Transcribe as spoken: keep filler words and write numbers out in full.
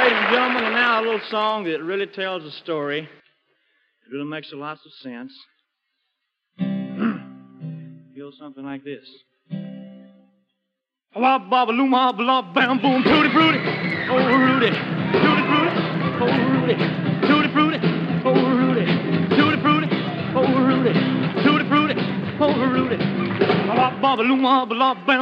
ladies and gentlemen, and now a little song that really tells a story. It really makes a lot of sense. Feels something like this. Blah, blah, blah, blah, blah, bam, boom, tutti frutti, oh, Rudy, tutti frutti, oh, Rudy, tutti frutti, oh, Rudy, tutti frutti, oh, Rudy, tutti frutti, oh, Rudy, blah, blah, blah, blah, blah, bam.